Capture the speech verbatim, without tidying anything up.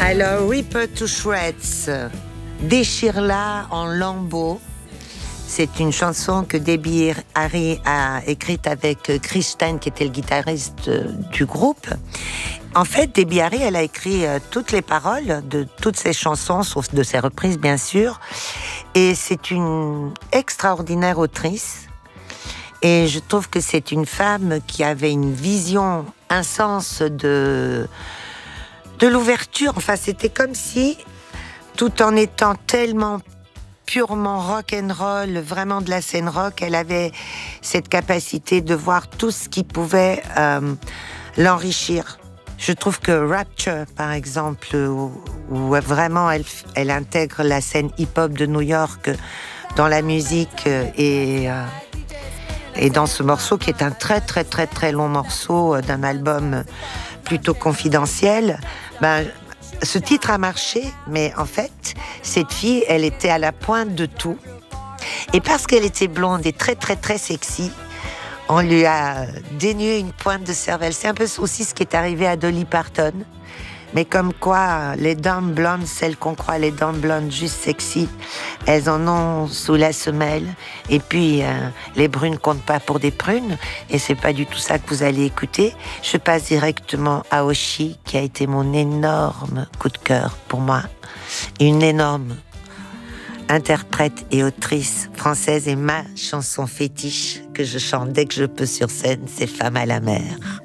Alors, Rip Her to Shreds, déchire-la en lambeaux. C'est une chanson que Debbie Harry a écrite avec Chris Stein, qui était le guitariste du groupe. En fait, Debbie Harry, elle a écrit toutes les paroles de toutes ses chansons, sauf de ses reprises, bien sûr. Et c'est une extraordinaire autrice. Et je trouve que c'est une femme qui avait une vision, un sens de, de l'ouverture. Enfin, c'était comme si, tout en étant tellement purement rock and roll, vraiment de la scène rock, elle avait cette capacité de voir tout ce qui pouvait euh, l'enrichir. Je trouve que Rapture, par exemple, où, où vraiment elle, elle intègre la scène hip-hop de New York dans la musique et, euh, et dans ce morceau qui est un très très très très long morceau d'un album plutôt confidentiel, ben, ce titre a marché, mais en fait, cette fille, elle était à la pointe de tout. Et parce qu'elle était blonde et très très très sexy, on lui a dénué une pointe de cervelle. C'est un peu aussi ce qui est arrivé à Dolly Parton. Mais comme quoi, les dames blondes, celles qu'on croit les dames blondes juste sexy, elles en ont sous la semelle. Et puis, euh, les brunes comptent pas pour des prunes. Et c'est pas du tout ça que vous allez écouter. Je passe directement à Oshi, qui a été mon énorme coup de cœur pour moi. Une énorme interprète et autrice française, et ma chanson fétiche que je chante dès que je peux sur scène, c'est Femme à la mer.